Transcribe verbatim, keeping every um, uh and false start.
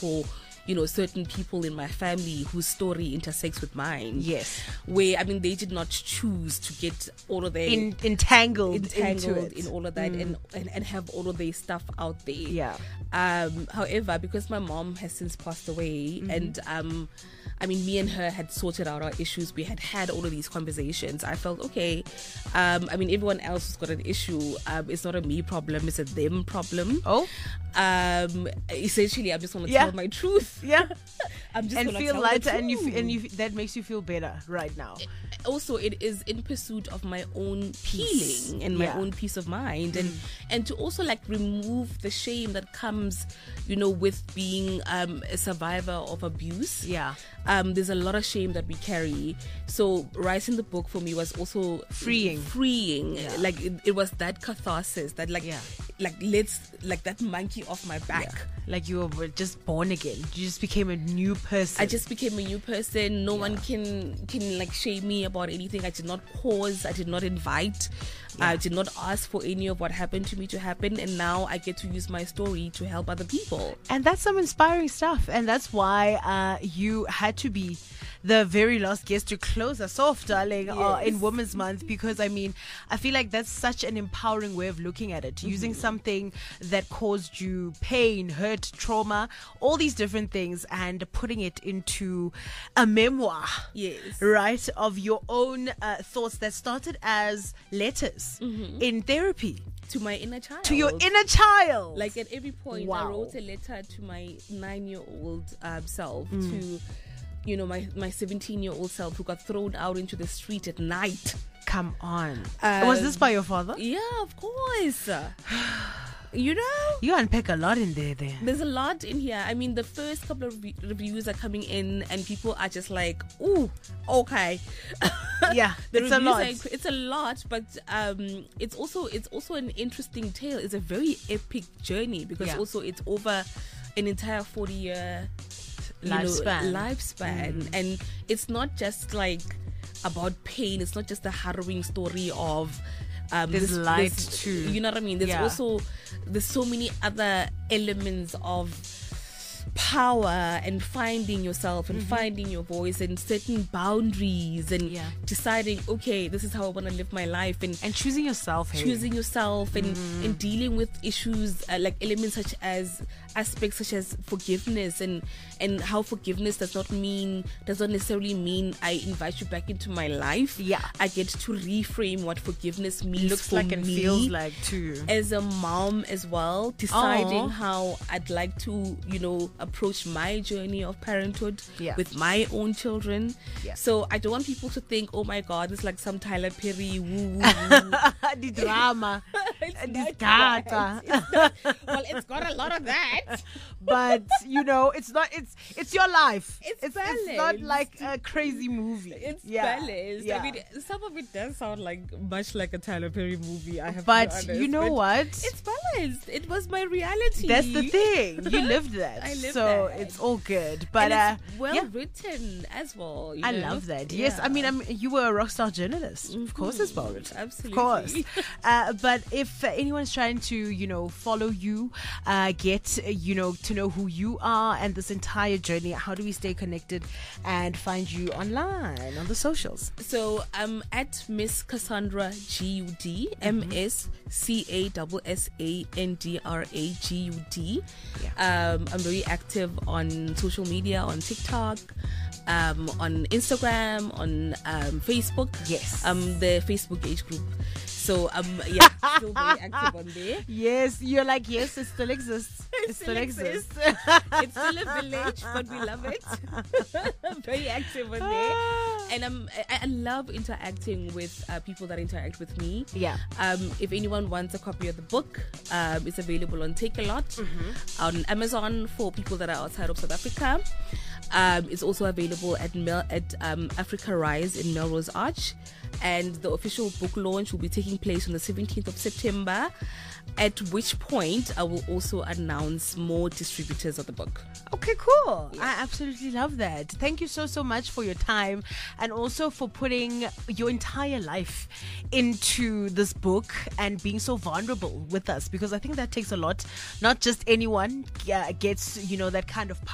for, you know, certain people in my family whose story intersects with mine. Yes. Where, I mean, they did not choose to get all of their... In, entangled, entangled into it. in all of that, Mm. and, and, and have all of their stuff out there. Yeah. Um, however, because my mom has since passed away, mm-hmm. and um, I mean, me and her had sorted out our issues. We had had all of these conversations. I felt, okay, um, I mean, everyone else who's got an issue, um, it's not a me problem, it's a them problem. Oh. Um, essentially, I'm just going to Yeah. tell my truth. Yeah. I'm just and gonna feel tell lighter, the and you truth. f- and you f- that makes you feel better right now. Also, it is in pursuit of my own Peace. healing and my Yeah. own peace of mind, Mm. and and to also like remove the shame that comes, you know, with being um, a survivor of abuse. Yeah. Um, there's a lot of shame that we carry. So writing the book for me was also Freeing. freeing. Yeah. Like it, it was that catharsis that like Yeah. like let's like that monkey off my back. Yeah. Like you were just born again. You just became a new person. I just became a new person. No Yeah. one can can like shame me about anything. I did not cause. I did not invite. Yeah. I did not ask for any of what happened to me to happen. And now I get to use my story to help other people. And that's some inspiring stuff. And that's why uh, you had to be the very last guest to close us off, darling, uh, Yes. in Women's Month. Because, I mean, I feel like that's such an empowering way of looking at it. Mm-hmm. Using something that caused you pain, hurt, trauma, all these different things, and putting it into a memoir. Yes. Right? Of your own uh, thoughts that started as letters Mm-hmm. in therapy. To my inner child. To your inner child. Like at every point, Wow. I wrote a letter to my nine-year-old um, self, Mm. to, you know, my my seventeen-year-old self who got thrown out into the street at night. Come on. Um, Was this by your father? Yeah, of course. You know? You unpack a lot in there, there. There's a lot in here. I mean, the first couple of re- reviews are coming in, and people are just like, "Ooh, okay." Yeah, the it's a reviews lot. Are, it's a lot, but um, it's also it's also an interesting tale. It's a very epic journey because Yeah. also it's over an entire forty year Lifespan. You know, lifespan, Mm. and it's not just like about pain. It's not just a harrowing story of. Um, There's this, light this- too. You know what I mean? There's Yeah. also there's so many other elements of power and finding yourself and Mm-hmm. finding your voice and setting boundaries and Yeah. deciding, okay, this is how I want to live my life, and And choosing yourself, hey. choosing yourself and, Mm. and dealing with issues uh, like elements such as aspects such as forgiveness, and and how forgiveness does not mean does not necessarily mean I invite you back into my life. Yeah. I get to reframe what forgiveness means. Looks for like and me feels like too. as a mom as well, deciding Aw. how I'd like to, you know, approach my journey of parenthood Yeah. with my own children. Yeah. So I don't want people to think, oh my God, it's like some Tyler Perry woo woo woo. The drama. It's The not data. that. It's not- well, it's got a lot of that. But you know, it's not. It's it's your life. It's it's, not balanced. like a crazy movie. It's yeah. balanced. Yeah. I mean, some of it does sound like much like a Tyler Perry movie. I have But to be honest, you know but what? It's balanced. It was my reality. That's the thing. You lived that. I lived so that. it's all good. But and uh, it's well yeah. written as well. You I know? love that. Yes, I mean, Yeah. I'm, you were a rock star journalist, of course, as well. Mhm, absolutely. Of course. Uh, but if uh, anyone's trying to, you know, follow you, uh, get, uh, you know, to know who you are and this entire journey, how do we stay connected and find you online on the socials? So I'm at Miss Cassandra G U D, M S C A S S A N D R A G U D. Um, I'm very active on social media, on TikTok, um, on Instagram, on um, Facebook. Yes. Um, the Facebook age group. So um, yeah, still very active on there. Yes, you're like, yes, it still exists. It still, still exists. It's still a village, but we love it. Very active on there, and um, I, I love interacting with uh, people that interact with me. Yeah. Um, if anyone wants a copy of the book, um, it's available on Take a Lot, Mm-hmm. on Amazon for people that are outside of South Africa. Um, it's also available at Mel- at um, Africa Rise in Melrose Arch, and the official book launch will be taking place on the seventeenth of September. At which point, I will also announce more distributors of the book. Okay, cool. I absolutely love that. Thank you so, so much for your time and also for putting your entire life into this book and being so vulnerable with us, because I think that takes a lot. Not just anyone uh, gets, you know, that kind of power.